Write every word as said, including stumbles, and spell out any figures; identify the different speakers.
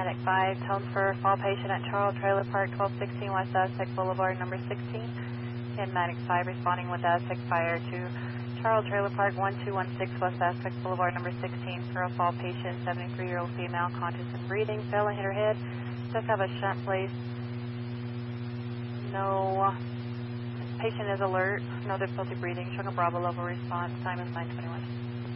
Speaker 1: Medic five, tone for fall patient at Charles Trailer Park, twelve sixteen West Aztec Boulevard, number sixteen. And Medic five responding with Aztec Fire to Charles Trailer Park, one two one six West Aztec Boulevard, number sixteen, for a fall patient, seventy-three-year-old female, conscious and breathing, fell and hit her head. Does have a shunt placed. No. Patient is alert. No difficulty breathing. Sugar Bravo level response. Time is nine twenty-one.